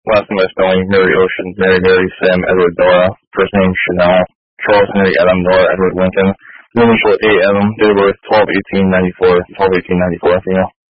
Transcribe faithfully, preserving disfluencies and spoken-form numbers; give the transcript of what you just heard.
Last name by spelling, Mary Ocean, Mary Mary, Sam Edward Nora. First name Chanel, Charles Henry Adam Nora Edward Lincoln. Initial A M, date of birth twelve eighteen ninety-four, twelve eighteen ninety-four, female.